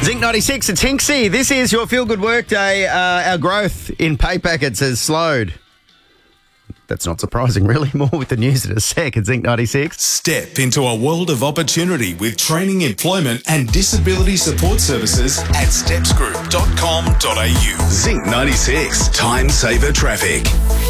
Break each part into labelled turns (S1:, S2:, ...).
S1: Zinc 96, it's Hinksy. This is your Feel Good Work Day. Our growth in pay packets has slowed. That's not surprising, really. More with the news in a sec at Zinc 96.
S2: Step into a world of opportunity with training, employment and disability support services at stepsgroup.com.au. Zinc 96, Time Saver Traffic.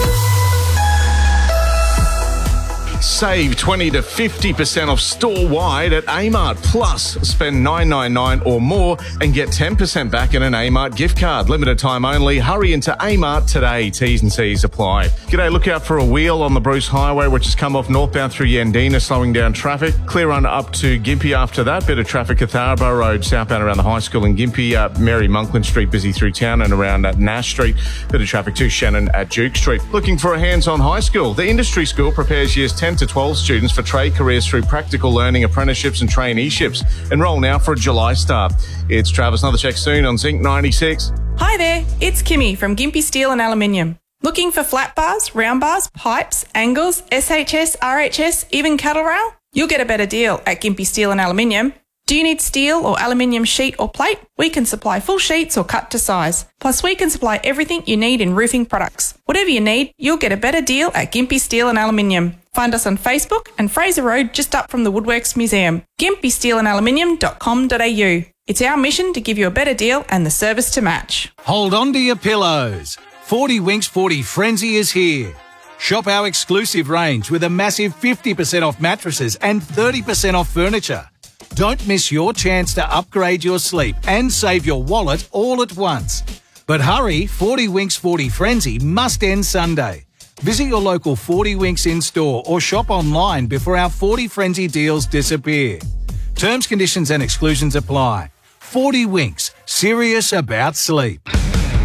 S3: Save 20 to 50% off store-wide at Amart. Plus, spend $9.99 or more and get 10% back in an Amart gift card. Limited time only. Hurry into Amart today. T's and C's apply. G'day, look out for a wheel on the Bruce Highway, which has come off northbound through Yandina, slowing down traffic. Clear run up to Gympie after that. Bit of traffic at Thurbo Road, southbound around the high school in Gympie. Mary Monklin Street, busy through town and around Nash Street. Bit of traffic to Shannon at Duke Street. Looking for a hands-on high school? The Industry School prepares years 10 to 12 students for trade careers through practical learning, apprenticeships and traineeships. Enroll now for a July start. It's Travis. Another check soon on Zinc 96.
S4: Hi there, it's Kimmy from Gympie Steel and Aluminium. Looking for flat bars, round bars, pipes, angles, SHS, RHS, even cattle rail? You'll get a better deal at Gympie Steel and Aluminium. Do you need steel or aluminium sheet or plate? We can supply full sheets or cut to size. Plus, we can supply everything you need in roofing products. Whatever you need, you'll get a better deal at Gympie Steel and Aluminium. Find us on Facebook and Fraser Road just up from the Woodworks Museum. gympiesteelandaluminium.com.au. It's our mission to give you a better deal and the service to match.
S5: Hold on to your pillows. 40 Winks 40 Frenzy is here. Shop our exclusive range with a massive 50% off mattresses and 30% off furniture. Don't miss your chance to upgrade your sleep and save your wallet all at once. But hurry, 40 Winks 40 Frenzy must end Sunday. Visit your local 40 Winks in-store or shop online before our 40 Frenzy deals disappear. Terms, conditions and exclusions apply. 40 Winks, serious about sleep.